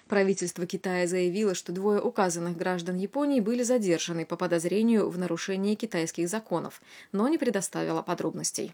Правительство Китая заявило, что двое указанных граждан Японии были задержаны по подозрению в нарушении китайских законов, но не предоставило подробностей.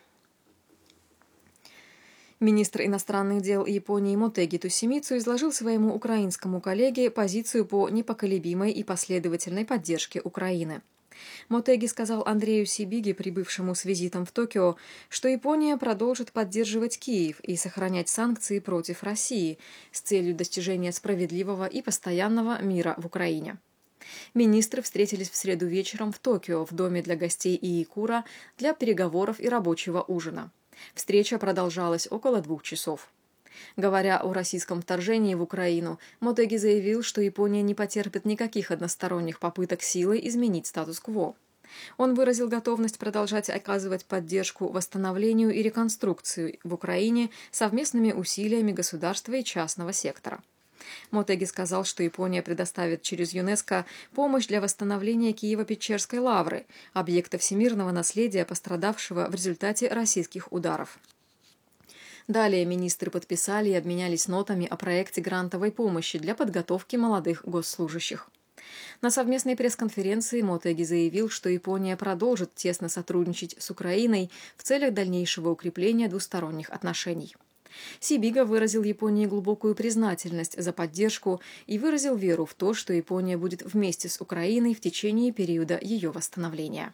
Министр иностранных дел Японии Мотеги Тосимицу изложил своему украинскому коллеге позицию по непоколебимой и последовательной поддержке Украины. Мотеги сказал Андрею Сибиге, прибывшему с визитом в Токио, что Япония продолжит поддерживать Киев и сохранять санкции против России с целью достижения справедливого и постоянного мира в Украине. Министры встретились в среду вечером в Токио в доме для гостей Иикура для переговоров и рабочего ужина. Встреча продолжалась около 2 часов. Говоря о российском вторжении в Украину, Мотеги заявил, что Япония не потерпит никаких односторонних попыток силой изменить статус-кво. Он выразил готовность продолжать оказывать поддержку восстановлению и реконструкции в Украине совместными усилиями государства и частного сектора. Мотеги сказал, что Япония предоставит через ЮНЕСКО помощь для восстановления Киево-Печерской лавры, объекта всемирного наследия, пострадавшего в результате российских ударов. Далее министры подписали и обменялись нотами о проекте грантовой помощи для подготовки молодых госслужащих. На совместной пресс-конференции Мотеги заявил, что Япония продолжит тесно сотрудничать с Украиной в целях дальнейшего укрепления двусторонних отношений. Сибига выразил Японии глубокую признательность за поддержку и выразил веру в то, что Япония будет вместе с Украиной в течение периода ее восстановления.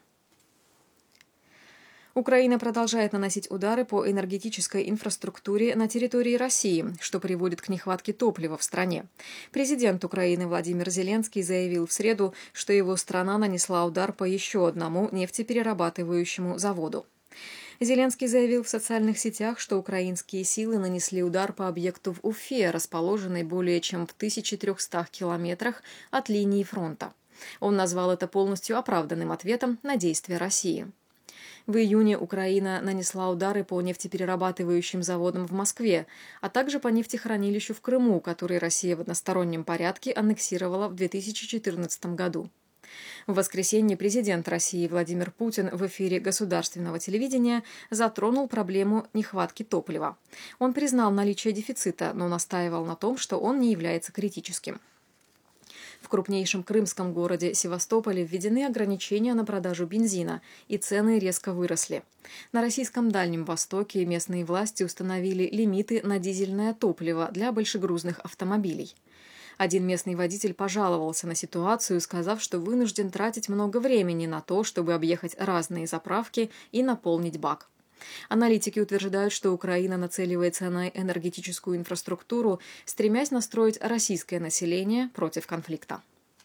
Украина продолжает наносить удары по энергетической инфраструктуре на территории России, что приводит к нехватке топлива в стране. Президент Украины Владимир Зеленский заявил в среду, что его страна нанесла удар по еще одному нефтеперерабатывающему заводу. Зеленский заявил в социальных сетях, что украинские силы нанесли удар по объекту в Уфе, расположенной более чем в 1300 километрах от линии фронта. Он назвал это полностью оправданным ответом на действия России. В июне Украина нанесла удары по нефтеперерабатывающим заводам в Москве, а также по нефтехранилищу в Крыму, который Россия в одностороннем порядке аннексировала в 2014 году. В воскресенье президент России Владимир Путин в эфире государственного телевидения затронул проблему нехватки топлива. Он признал наличие дефицита, но настаивал на том, что он не является критическим. В крупнейшем крымском городе Севастополе введены ограничения на продажу бензина, и цены резко выросли. На российском Дальнем Востоке местные власти установили лимиты на дизельное топливо для большегрузных автомобилей. Один местный водитель пожаловался на ситуацию, сказав, что вынужден тратить много времени на то, чтобы объехать разные заправки и наполнить бак. Аналитики утверждают, что Украина нацеливается на энергетическую инфраструктуру, стремясь настроить российское население против конфликта.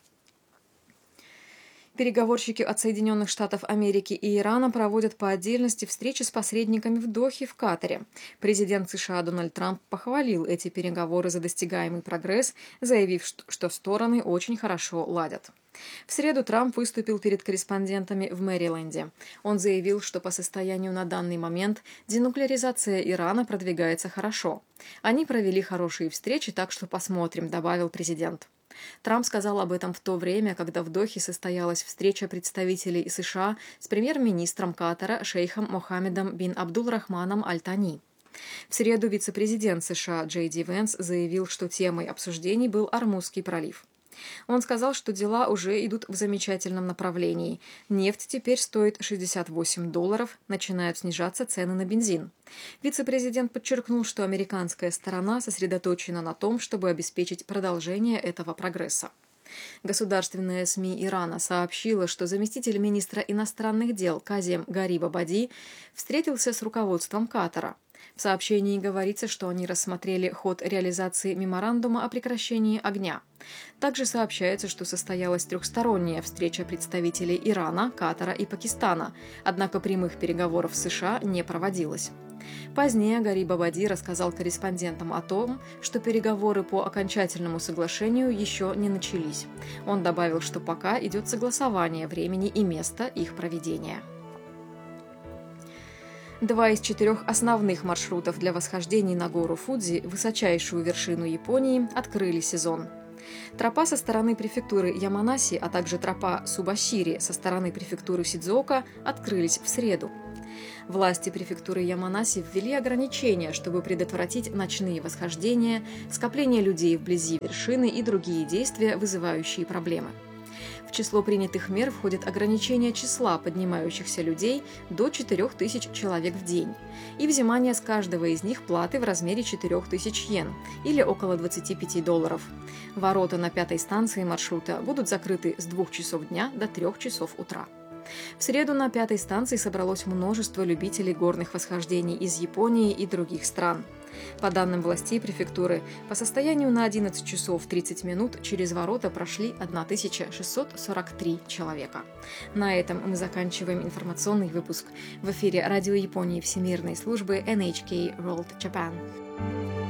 Переговорщики от Соединенных Штатов Америки и Ирана проводят по отдельности встречи с посредниками в Дохе в Катаре. Президент США Дональд Трамп похвалил эти переговоры за достигаемый прогресс, заявив, что стороны очень хорошо ладят. В среду Трамп выступил перед корреспондентами в Мэриленде. Он заявил, что по состоянию на данный момент денуклеаризация Ирана продвигается хорошо. Они провели хорошие встречи, так что посмотрим, добавил президент. Трамп сказал об этом в то время, когда в Дохе состоялась встреча представителей США с премьер-министром Катара шейхом Мохаммедом бин Абдул-Рахманом Аль-Тани. В среду вице-президент США Джей Ди Венс заявил, что темой обсуждений был Ормузский пролив. Он сказал, что дела уже идут в замечательном направлении. Нефть теперь стоит $68, начинают снижаться цены на бензин. Вице-президент подчеркнул, что американская сторона сосредоточена на том, чтобы обеспечить продолжение этого прогресса. Государственная СМИ Ирана сообщила, что заместитель министра иностранных дел Казем Гарибабади встретился с руководством Катара. В сообщении говорится, что они рассмотрели ход реализации меморандума о прекращении огня. Также сообщается, что состоялась трехсторонняя встреча представителей Ирана, Катара и Пакистана, однако прямых переговоров с США не проводилось. Позднее Гарибабади рассказал корреспондентам о том, что переговоры по окончательному соглашению еще не начались. Он добавил, что пока идет согласование времени и места их проведения. 2 из 4 основных маршрутов для восхождений на гору Фудзи, высочайшую вершину Японии, открыли сезон. Тропа со стороны префектуры Яманаси, а также тропа Субашири со стороны префектуры Сидзуока открылись в среду. Власти префектуры Яманаси ввели ограничения, чтобы предотвратить ночные восхождения, скопление людей вблизи вершины и другие действия, вызывающие проблемы. В число принятых мер входит ограничение числа поднимающихся людей до 4000 человек в день и взимание с каждого из них платы в размере 4000 йен или около $25. Ворота на 5-й станции маршрута будут закрыты с 2 часов дня до 3 часов утра. В среду на 5-й станции собралось множество любителей горных восхождений из Японии и других стран. По данным властей префектуры, по состоянию на 11 часов 30 минут через ворота прошли 1643 человека. На этом мы заканчиваем информационный выпуск. В эфире Радио Японии Всемирной службы NHK World Japan.